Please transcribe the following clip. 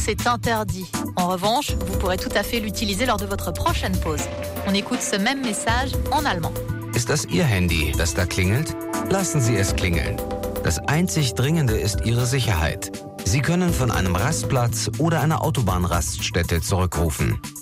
c'est interdit. En revanche, vous pourrez tout à fait l'utiliser lors de votre prochaine pause. On écoute ce même message en allemand. Ist das Ihr Handy, das da klingelt? Lassen Sie es klingeln. Das einzig Dringende ist Ihre Sicherheit. Sie können von einem Rastplatz oder einer Autobahnraststätte zurückrufen.